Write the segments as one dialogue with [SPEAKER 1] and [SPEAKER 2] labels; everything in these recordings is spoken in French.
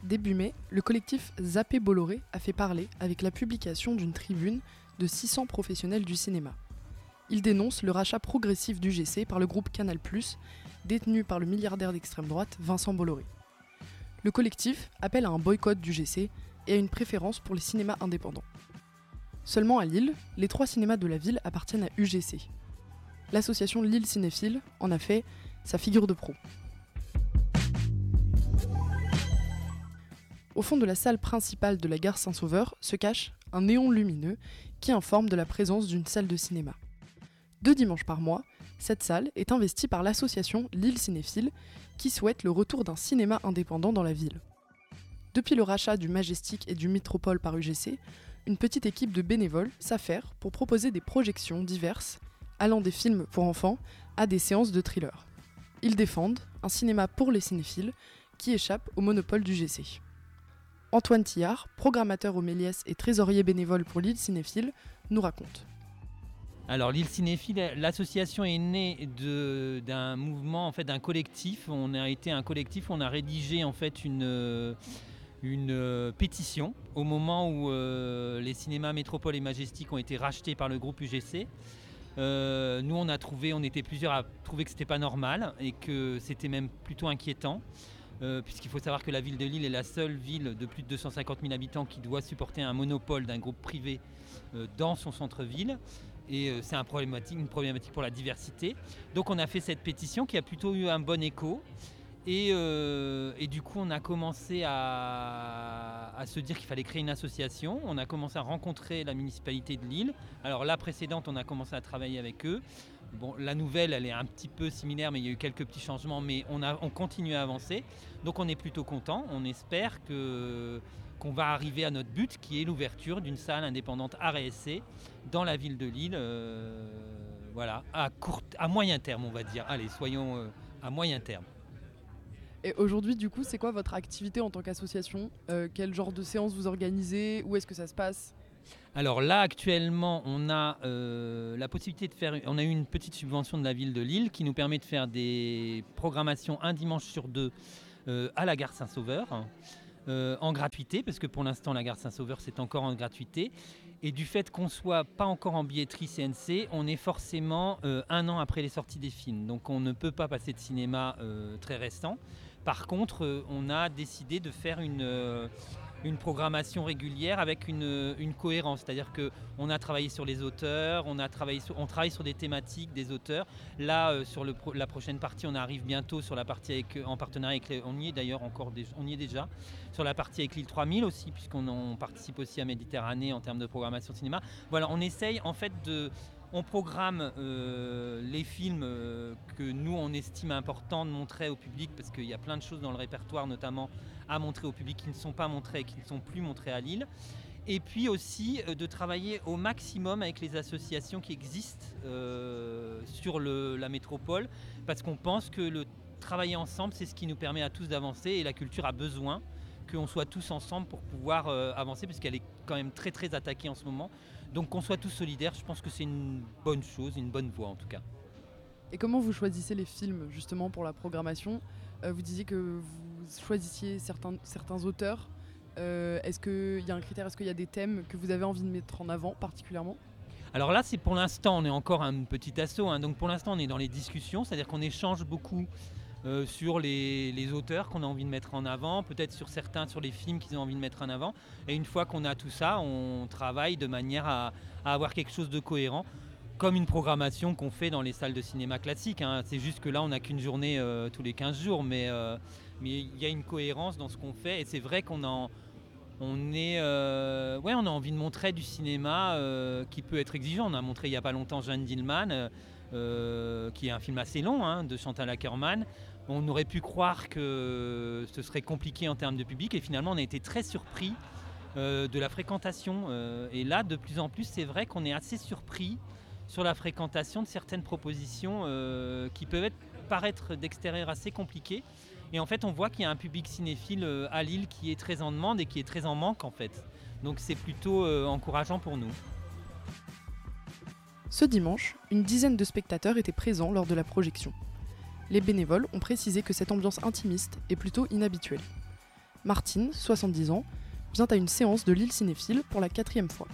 [SPEAKER 1] Début mai, le collectif Zappé Bolloré a fait parler avec la publication d'une tribune de 600 professionnels du cinéma. Ils dénoncent le rachat progressif du GC par le groupe Canal+, détenu par le milliardaire d'extrême droite Vincent Bolloré. Le collectif appelle à un boycott du GC et à une préférence pour les cinémas indépendants. Seulement à Lille, les 3 cinémas de la ville appartiennent à UGC. L'association Lille Cinéphile en a fait sa figure de proue. Au fond de la salle principale de la gare Saint-Sauveur se cache un néon lumineux qui informe de la présence d'une salle de cinéma. 2 dimanches par mois, cette salle est investie par l'association Lille Cinéphile qui souhaite le retour d'un cinéma indépendant dans la ville. Depuis le rachat du Majestic et du Métropole par UGC, une petite équipe de bénévoles s'affaire pour proposer des projections diverses, allant des films pour enfants à des séances de thriller. Ils défendent un cinéma pour les cinéphiles qui échappe au monopole du GC. Antoine Tillard, programmateur au Méliès et trésorier bénévole pour Lille Cinéphile, nous raconte.
[SPEAKER 2] Alors Lille Cinéphile, l'association est née d'un mouvement, en fait, d'un collectif. On a été un collectif, on a rédigé en fait une pétition au moment où les cinémas Métropole et Majestic ont été rachetés par le groupe UGC. Nous on était plusieurs à trouver que c'était pas normal et que c'était même plutôt inquiétant. Puisqu'il faut savoir que la ville de Lille est la seule ville de plus de 250 000 habitants qui doit supporter un monopole d'un groupe privé dans son centre-ville. Et c'est une problématique pour la diversité. Donc on a fait cette pétition qui a plutôt eu un bon écho. Et du coup, on a commencé à se dire qu'il fallait créer une association. On a commencé à rencontrer la municipalité de Lille. Alors la précédente, on a commencé à travailler avec eux. Bon, la nouvelle, elle est un petit peu similaire, mais il y a eu quelques petits changements. Mais on continue à avancer. Donc on est plutôt content. On espère qu'on va arriver à notre but, qui est l'ouverture d'une salle indépendante art et essai dans la ville de Lille. Voilà, à moyen terme, on va dire. Allez, soyons à moyen terme.
[SPEAKER 1] Et aujourd'hui, du coup, c'est quoi votre activité en tant qu'association ? Quel genre de séance vous organisez ? Où est-ce que ça se passe ?
[SPEAKER 2] Alors là, actuellement, on a la possibilité on a eu une petite subvention de la ville de Lille qui nous permet de faire des programmations un dimanche sur 2 à la gare Saint-Sauveur. En gratuité, parce que pour l'instant la gare Saint-Sauveur c'est encore en gratuité, et du fait qu'on soit pas encore en billetterie CNC, on est forcément 1 an après les sorties des films, donc on ne peut pas passer de cinéma très récent. Par contre, on a décidé de faire une programmation régulière avec une cohérence, c'est-à-dire qu'on a travaillé sur les auteurs, on travaille sur des thématiques des auteurs. Là, sur la prochaine partie, on arrive bientôt sur la partie en partenariat avec on y est d'ailleurs on y est déjà, sur la partie avec Lille 3000 aussi, puisqu'on participe aussi à Méditerranée en termes de programmation cinéma. Voilà, on essaye en fait on programme les films que nous on estime importants de montrer au public, parce qu'il y a plein de choses dans le répertoire notamment à montrer au public qui ne sont pas montrées et qui ne sont plus montrées à Lille. Et puis aussi de travailler au maximum avec les associations qui existent sur la métropole, parce qu'on pense que travailler ensemble c'est ce qui nous permet à tous d'avancer, et la culture a besoin qu'on soit tous ensemble pour pouvoir avancer, parce qu'elle est quand même très très attaquée en ce moment. Donc qu'on soit tous solidaires, je pense que c'est une bonne chose, une bonne voie en tout cas.
[SPEAKER 1] Et comment vous choisissez les films justement pour la programmation ? Vous disiez que vous choisissiez certains auteurs. Est-ce qu'il y a un critère, est-ce qu'il y a des thèmes que vous avez envie de mettre en avant particulièrement ?
[SPEAKER 2] Alors là, c'est pour l'instant, on est encore un petit assaut, donc pour l'instant on est dans les discussions, c'est-à-dire qu'on échange beaucoup sur les auteurs qu'on a envie de mettre en avant, peut-être sur les films qu'ils ont envie de mettre en avant. Et une fois qu'on a tout ça, on travaille de manière à avoir quelque chose de cohérent, comme une programmation qu'on fait dans les salles de cinéma classiques. C'est juste que là, on n'a qu'une journée tous les 15 jours, mais il y a une cohérence dans ce qu'on fait. Et c'est vrai qu'on a envie de montrer du cinéma qui peut être exigeant. On a montré il n'y a pas longtemps Jeanne Dielman, qui est un film assez long, de Chantal Akerman. On aurait pu croire que ce serait compliqué en termes de public, et finalement on a été très surpris de la fréquentation. Et là, de plus en plus, c'est vrai qu'on est assez surpris sur la fréquentation de certaines propositions qui peuvent paraître d'extérieur assez compliquées. Et en fait, on voit qu'il y a un public cinéphile à Lille qui est très en demande et qui est très en manque en fait. Donc c'est plutôt encourageant pour nous.
[SPEAKER 1] Ce dimanche, une dizaine de spectateurs étaient présents lors de la projection. Les bénévoles ont précisé que cette ambiance intimiste est plutôt inhabituelle. Martine, 70 ans, vient à une séance de Lille Cinéphile pour la 4e fois.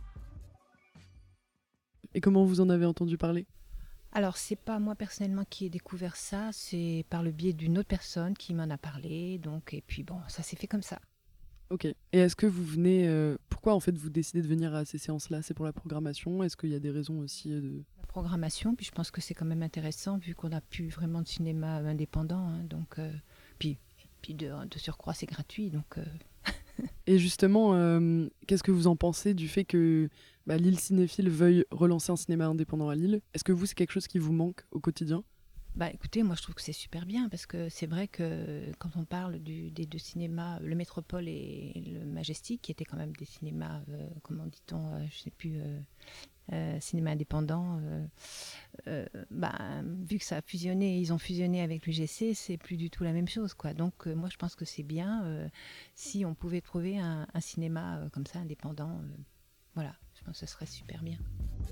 [SPEAKER 1] Et comment vous en avez entendu parler ?
[SPEAKER 3] Alors, c'est pas moi personnellement qui ai découvert ça, c'est par le biais d'une autre personne qui m'en a parlé. Donc, et puis bon, ça s'est fait comme ça.
[SPEAKER 1] Ok. Et est-ce que vous venez... pourquoi en fait vous décidez de venir à ces séances-là ? C'est pour la programmation ? Est-ce qu'il y a des raisons aussi de...
[SPEAKER 3] La programmation, puis je pense que c'est quand même intéressant vu qu'on n'a plus vraiment de cinéma indépendant. Donc, puis de surcroît, c'est gratuit. Donc,
[SPEAKER 1] Et justement, qu'est-ce que vous en pensez du fait que Lille Cinéphile veuille relancer un cinéma indépendant à Lille ? Est-ce que vous, c'est quelque chose qui vous manque au quotidien ?
[SPEAKER 3] Écoutez, moi je trouve que c'est super bien parce que c'est vrai que quand on parle des deux cinémas, le Métropole et le Majestic, qui étaient quand même des cinémas, comment dit-on, je sais plus, cinéma indépendant, vu que ça a fusionné, ils ont fusionné avec l'UGC, c'est plus du tout la même chose, quoi. Donc moi je pense que c'est bien si on pouvait trouver un cinéma comme ça indépendant, voilà, je pense que ce serait super bien.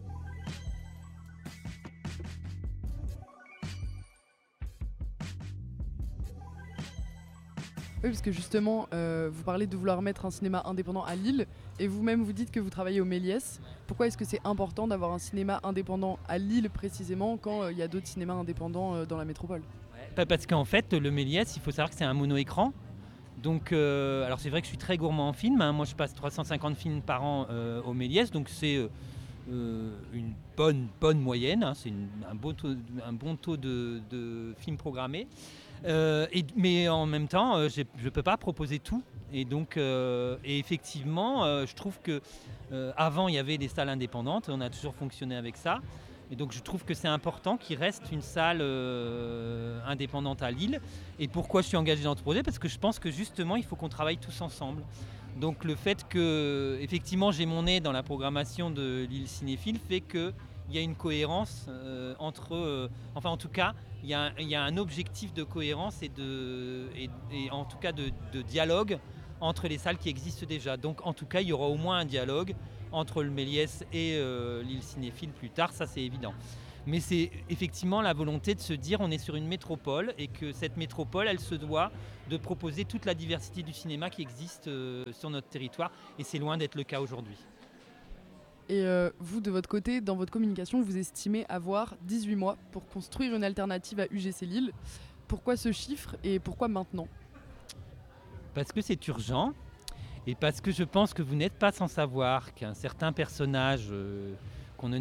[SPEAKER 1] Oui, parce que justement, vous parlez de vouloir mettre un cinéma indépendant à Lille, et vous-même vous dites que vous travaillez au Méliès. Pourquoi est-ce que c'est important d'avoir un cinéma indépendant à Lille précisément quand il y a d'autres cinémas indépendants dans la métropole ?
[SPEAKER 2] Parce qu'en fait, le Méliès, il faut savoir que c'est un mono-écran. Donc, alors c'est vrai que je suis très gourmand en films. Moi, je passe 350 films par an au Méliès, donc c'est une bonne moyenne. C'est un bon taux de films programmés. Mais en même temps, je ne peux pas proposer tout. Et donc, et effectivement, je trouve que avant il y avait des salles indépendantes. On a toujours fonctionné avec ça. Et donc, je trouve que c'est important qu'il reste une salle indépendante à Lille. Et pourquoi je suis engagé dans ce projet ? Parce que je pense que justement, il faut qu'on travaille tous ensemble. Donc, le fait que, effectivement, j'ai mon nez dans la programmation de Lille Cinéphile fait que il y a une cohérence entre... en tout cas, il y a un objectif de cohérence et en tout cas de dialogue entre les salles qui existent déjà. Donc, en tout cas, il y aura au moins un dialogue entre le Méliès et Lille Cinéphile plus tard, ça c'est évident. Mais c'est effectivement la volonté de se dire on est sur une métropole et que cette métropole, elle se doit de proposer toute la diversité du cinéma qui existe sur notre territoire. Et c'est loin d'être le cas aujourd'hui.
[SPEAKER 1] Et vous, de votre côté, dans votre communication, vous estimez avoir 18 mois pour construire une alternative à UGC Lille. Pourquoi ce chiffre et pourquoi maintenant ?
[SPEAKER 2] Parce que c'est urgent et parce que je pense que vous n'êtes pas sans savoir qu'un certain personnage dont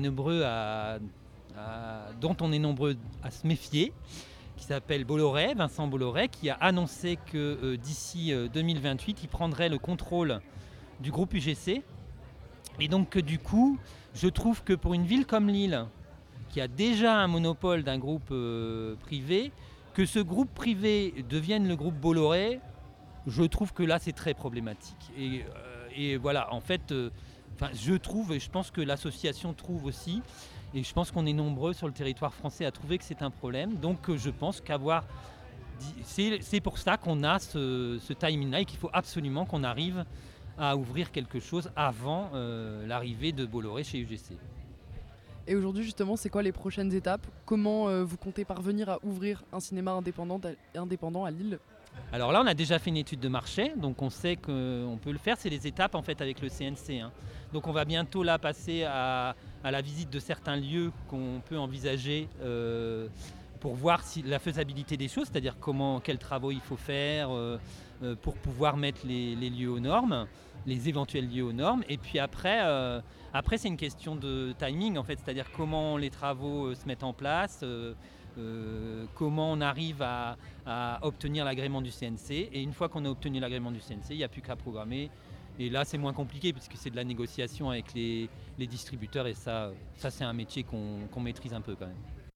[SPEAKER 2] on est nombreux à se méfier, qui s'appelle Bolloré, Vincent Bolloré, qui a annoncé que d'ici 2028, il prendrait le contrôle du groupe UGC. Et donc du coup, je trouve que pour une ville comme Lille, qui a déjà un monopole d'un groupe privé, que ce groupe privé devienne le groupe Bolloré, je trouve que là c'est très problématique. Et voilà, en fait, je trouve, et je pense que l'association trouve aussi, et je pense qu'on est nombreux sur le territoire français à trouver que c'est un problème. Donc je pense c'est pour ça qu'on a ce timing-là et qu'il faut absolument qu'on arrive à ouvrir quelque chose avant l'arrivée de Bolloré chez UGC.
[SPEAKER 1] Et aujourd'hui, justement, c'est quoi les prochaines étapes ? Comment vous comptez parvenir à ouvrir un cinéma indépendant à Lille ?
[SPEAKER 2] Alors là, on a déjà fait une étude de marché, donc on sait qu'on peut le faire. C'est les étapes en fait avec le CNC. Donc on va bientôt là passer à la visite de certains lieux qu'on peut envisager pour voir la faisabilité des choses, c'est-à-dire quels travaux il faut faire pour pouvoir mettre les lieux aux normes, les éventuels lieux aux normes. Et puis après c'est une question de timing en fait, c'est-à-dire comment les travaux se mettent en place. Comment on arrive à obtenir l'agrément du CNC. Et une fois qu'on a obtenu l'agrément du CNC, il n'y a plus qu'à programmer. Et là, c'est moins compliqué puisque c'est de la négociation avec les distributeurs. Et ça c'est un métier qu'on maîtrise un peu quand même.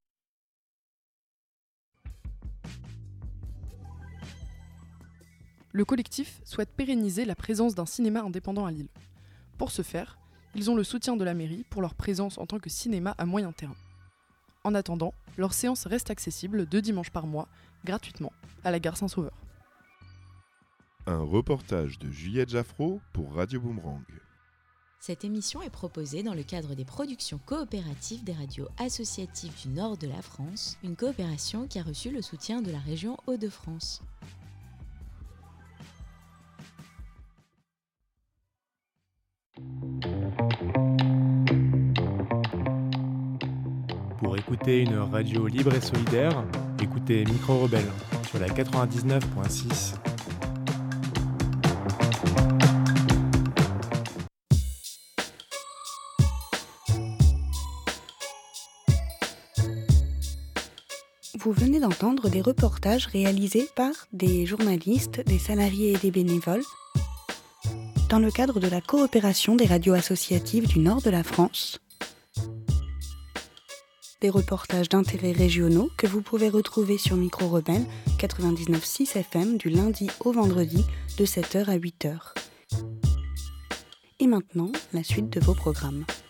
[SPEAKER 1] Le collectif souhaite pérenniser la présence d'un cinéma indépendant à Lille. Pour ce faire, ils ont le soutien de la mairie pour leur présence en tant que cinéma à moyen terme. En attendant, leur séance reste accessible 2 dimanches par mois, gratuitement, à la gare Saint-Sauveur.
[SPEAKER 4] Un reportage de Juliette Jaffraud pour Radio Boomerang.
[SPEAKER 5] Cette émission est proposée dans le cadre des productions coopératives des radios associatives du nord de la France, une coopération qui a reçu le soutien de la région Hauts-de-France.
[SPEAKER 6] écoutez une radio libre et solidaire, écoutez Micro Rebelle sur la 99.6.
[SPEAKER 7] Vous venez d'entendre des reportages réalisés par des journalistes, des salariés et des bénévoles dans le cadre de la coopération des radios associatives du nord de la France. Des reportages d'intérêts régionaux que vous pouvez retrouver sur Micro Rebelle 99.6 FM du lundi au vendredi de 7h à 8h. Et maintenant, la suite de vos programmes.